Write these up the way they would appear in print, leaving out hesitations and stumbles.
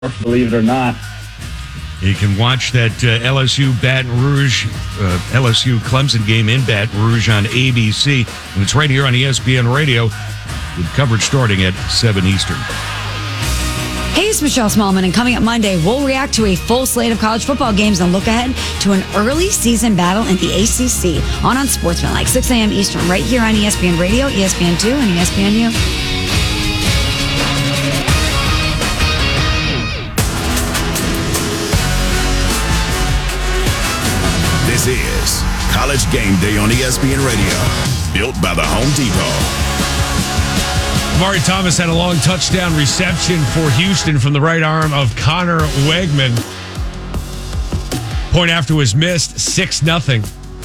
believe it or not. You can watch that LSU Clemson game in Baton Rouge on ABC. And it's right here on ESPN Radio with coverage starting at 7 Eastern. Hey, it's Michelle Smallman, and coming up Monday, we'll react to a full slate of college football games and look ahead to an early season battle in the ACC on Sportsmanlike, 6 a.m. Eastern, right here on ESPN Radio, ESPN2, and ESPNU. This is College Game Day on ESPN Radio, built by the Home Depot. Amari Thomas had a long touchdown reception for Houston from the right arm of Connor Wegman. Point after was missed, 6-0.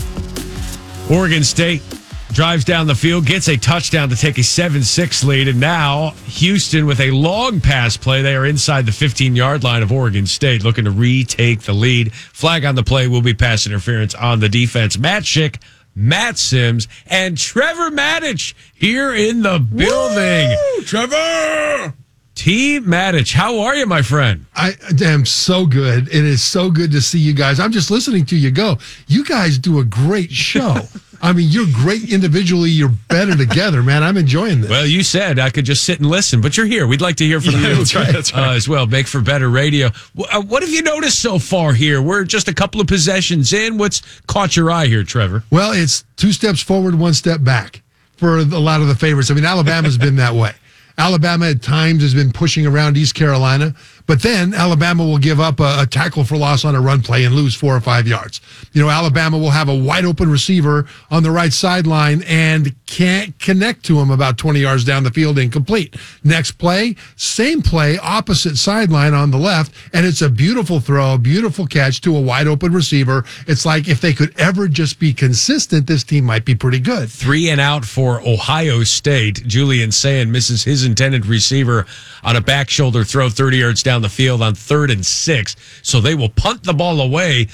Oregon State drives down the field, gets a touchdown to take a 7-6 lead, and now Houston with a long pass play. They are inside the 15-yard line of Oregon State, looking to retake the lead. Flag on the play will be pass interference on the defense. Matt Schick, Matt Sims, and Trevor Maddich here in the building. Woo! Trevor! T. Maddich, how are you, my friend? I am so good. It is so good to see you guys. I'm just listening to you go. You guys do a great show. I mean, you're great individually. You're better together, man. I'm enjoying this. Well, you said I could just sit and listen, but you're here. We'd like to hear from you that's right. as well. Make for better radio. What have you noticed so far here? We're just a couple of possessions in. What's caught your eye here, Trevor? Well, it's 2 steps forward, 1 step back for a lot of the favorites. I mean, Alabama's been that way. Alabama at times has been pushing around East Carolina, but then Alabama will give up a tackle for loss on a run play and lose 4 or 5 yards. You know, Alabama will have a wide open receiver on the right sideline and can't connect to him about 20 yards down the field, incomplete. Next play, same play, opposite sideline on the left, and it's a beautiful throw, a beautiful catch to a wide open receiver. It's like if they could ever just be consistent, this team might be pretty good. 3 and out for Ohio State. Julian Sayin misses his intended receiver on a back shoulder throw 30 yards down the field on 3rd and 6. So they will punt the ball away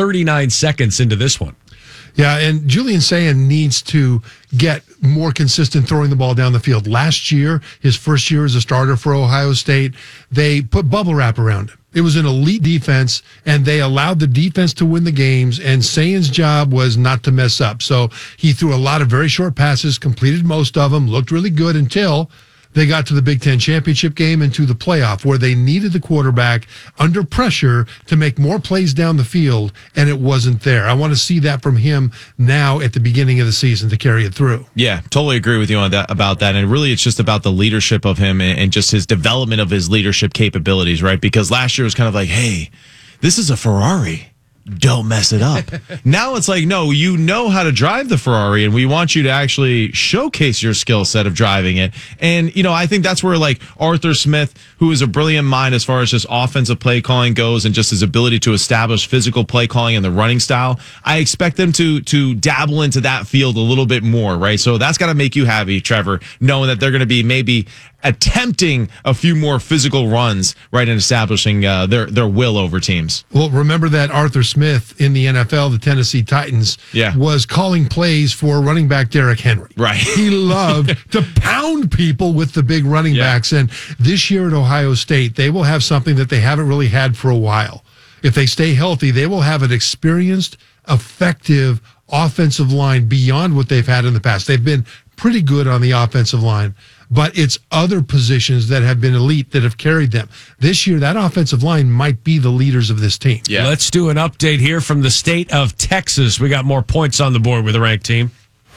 39 seconds into this one. Yeah, and Julian Sayin needs to get more consistent throwing the ball down the field. Last year, his first year as a starter for Ohio State, they put bubble wrap around him. It was an elite defense, and they allowed the defense to win the games, and Sayin's job was not to mess up. So he threw a lot of very short passes, completed most of them, looked really good until they got to the Big Ten championship game and to the playoff, where they needed the quarterback under pressure to make more plays down the field, and it wasn't there. I want to see that from him now at the beginning of the season to carry it through. Yeah, totally agree with you on that, about that. And really, it's just about the leadership of him and just his development of his leadership capabilities, right? Because last year was kind of like, hey, this is a Ferrari. Don't mess it up. Now it's like, no, you know how to drive the Ferrari, and we want you to actually showcase your skill set of driving it. And, you know, I think that's where, like, Arthur Smith, who is a brilliant mind as far as just offensive play calling goes and just his ability to establish physical play calling and the running style, I expect them to dabble into that field a little bit more, right? So that's got to make you happy, Trevor, knowing that they're going to be maybe attempting a few more physical runs, right, and establishing their will over teams. Well, remember that Arthur Smith in the NFL, the Tennessee Titans, was calling plays for running back Derrick Henry. Right. He loved to pound people with the big running backs. And this year at Ohio State, they will have something that they haven't really had for a while. If they stay healthy, they will have an experienced, effective offensive line beyond what they've had in the past. They've been pretty good on the offensive line, but it's other positions that have been elite that have carried them. This year, that offensive line might be the leaders of this team. Yeah. Let's do an update here from the state of Texas. We got more points on the board with the ranked team.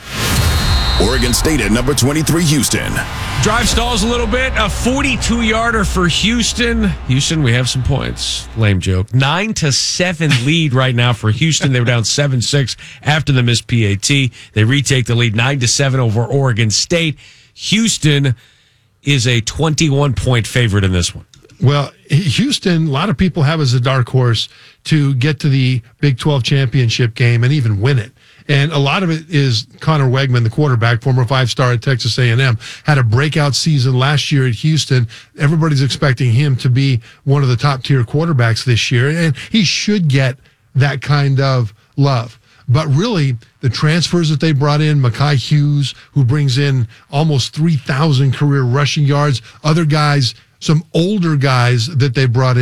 Oregon State at number 23, Houston. Drive stalls a little bit. A 42-yarder for Houston. Houston, we have some points. Lame joke. 9-7 lead right now for Houston. They were down 7-6 after the missed PAT. They retake the lead 9-7 over Oregon State. Houston is a 21-point favorite in this one. Well, Houston, a lot of people have as a dark horse to get to the Big 12 championship game and even win it. And a lot of it is Connor Wegman, the quarterback, former 5-star at Texas A&M, had a breakout season last year at Houston. Everybody's expecting him to be one of the top-tier quarterbacks this year, and he should get that kind of love. But really, the transfers that they brought in, Mekhi Hughes, who brings in almost 3,000 career rushing yards, other guys some older guys that they brought